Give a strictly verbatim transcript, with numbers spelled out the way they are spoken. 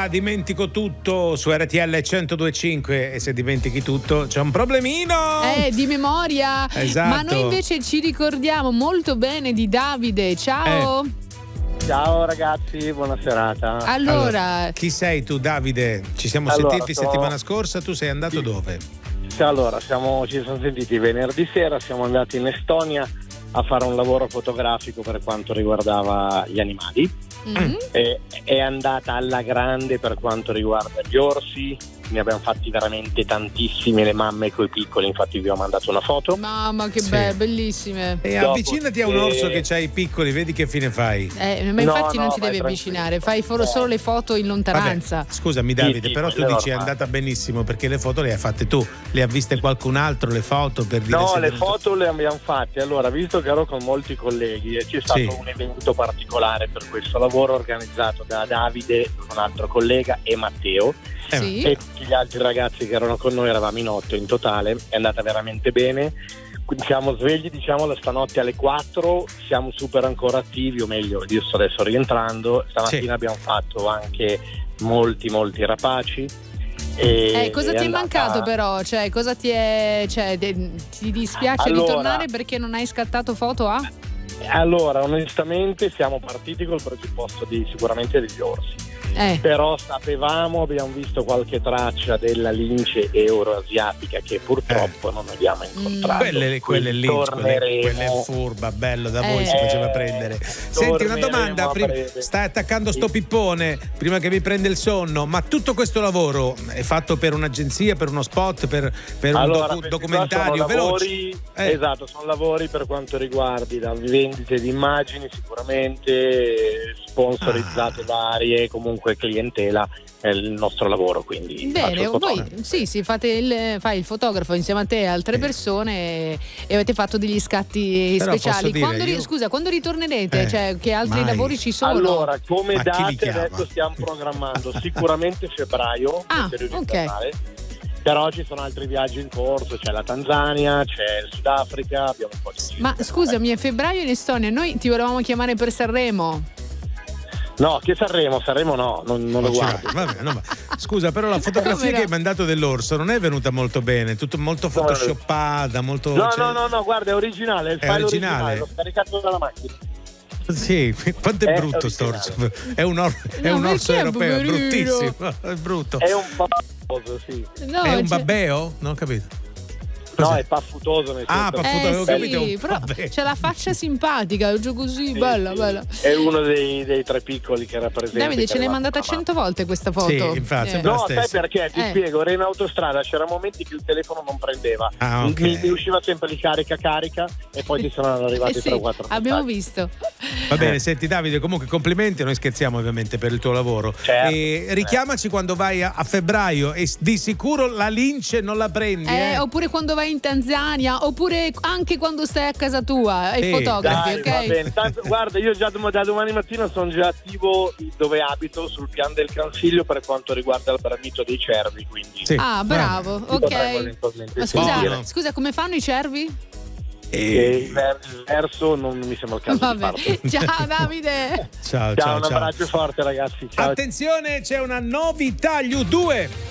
a Dimentico Tutto su R T L centodue e cinque, e se dimentichi tutto c'è un problemino. Eh, di memoria. Esatto. Ma noi invece ci ricordiamo molto bene di Davide. Ciao. Eh. Ciao ragazzi, buona serata. Allora, allora, chi sei tu, Davide? Ci siamo allora, sentiti sono... settimana scorsa, tu sei andato sì. dove? Allora, siamo, ci siamo sentiti venerdì sera, siamo andati in Estonia a fare un lavoro fotografico per quanto riguardava gli animali. Mm-hmm. E, è andata alla grande per quanto riguarda gli orsi, ne abbiamo fatti veramente tantissimi, le mamme coi piccoli, infatti vi ho mandato una foto. Mamma che sì. be- bellissime. E dopo avvicinati a un orso che c'ha i piccoli, vedi che fine fai. Eh, ma infatti no, non no, ti devi avvicinare, fai no. solo le foto in lontananza. Vabbè, scusami Davide, sì, però sì, tu dici è normale. andata benissimo perché le foto le hai fatte tu, le ha viste qualcun altro le foto per dire? No, le venuto... foto le abbiamo fatte. Allora, visto che ero con molti colleghi e c'è stato sì. un evento particolare per questo lavoro organizzato da Davide, un altro collega, e Matteo. Eh, sì. E tutti gli altri ragazzi che erano con noi, eravamo in otto in totale, è andata veramente bene. Quindi siamo svegli, diciamo, la stanotte alle quattro, siamo super ancora attivi, o meglio, io sto adesso rientrando. Stamattina sì. abbiamo fatto anche molti molti rapaci. E eh, cosa è ti è andata... mancato però? Cioè, cosa ti è. Cioè, ti dispiace allora, ritornare perché non hai scattato foto a? Allora, onestamente siamo partiti col presupposto di sicuramente degli orsi. Eh. Però sapevamo, abbiamo visto qualche traccia della lince euroasiatica che purtroppo eh. non abbiamo incontrato. Quelle, quelle lince, quelle, quelle furba, bello, da voi eh. si faceva prendere. Senti, una domanda, prima, stai attaccando sto pippone prima che mi prenda il sonno, ma tutto questo lavoro è fatto per un'agenzia, per uno spot, per, per allora, un docu- documentario lavori, eh. Esatto, sono lavori per quanto riguardi da vendite di immagini sicuramente, sponsorizzate ah. varie, comunque clientela è il nostro lavoro, quindi bene. Voi sì, sì, fate il, fai il fotografo insieme a te e altre persone e, e avete fatto degli scatti però speciali. Quando, io... scusa, quando ritornerete? Eh, cioè, che altri mai. lavori ci sono? Allora, come Ma date adesso stiamo programmando sicuramente febbraio, ah, ok. Però ci sono altri viaggi in corso, c'è la Tanzania, c'è il Sudafrica, abbiamo un po' di ma scusami, è febbraio in Estonia, noi ti volevamo chiamare per Sanremo. No, che Sanremo, Sanremo no, non, non lo guardo. Vabbè, no, ma, scusa, però la fotografia no? che hai mandato dell'orso non è venuta molto bene, tutto molto photoshoppata, molto. No, cioè... no, no, no, guarda, è originale, il è file originale. originale, l'ho scaricato dalla macchina. Sì, quanto è, è brutto sto orso. È un, or- no, è un orso europeo, è bruttissimo, è brutto. È un paffutoso, sì. No, è un cioè... babbeo? Non ho capito. No, è paffutoso nel ah, senso. paffutoso, eh, avevo sì, capito. Però Vabbè. c'è la faccia simpatica, giù così, sì, bella, sì. bella. È uno dei, dei tre piccoli che rappresenta. Davide, ce l'hai mandata cento volte questa foto. Sì, infatti. Eh. No, sai perché? Ti eh. spiego, ero in autostrada, c'era momenti che il telefono non prendeva. Ah, okay. mi, mi usciva sempre di carica, carica, e poi ti sono arrivati eh sì, tre o quattro. Abbiamo visto. Va bene, senti Davide, comunque complimenti, noi scherziamo ovviamente per il tuo lavoro. Certo. E richiamaci quando vai a, a febbraio e di sicuro la lince non la prendi. Eh, eh. Oppure quando vai in Tanzania, oppure anche quando stai a casa tua e sì, fotografi, dai, ok? Va bene. Tanto, guarda, io già da domani mattina sono già attivo dove abito, sul piano del Cansiglio, per quanto riguarda il bramito dei cervi, quindi. Sì. Ah, bravo, ok. Ma scusa, scusa, come fanno i cervi? E il, ver- il verso non mi sembra il caso. Vabbè. Di farlo. Ciao Davide. Ciao, ciao, ciao, un ciao. abbraccio forte ragazzi. Ciao. Attenzione, c'è una novità, gli U due.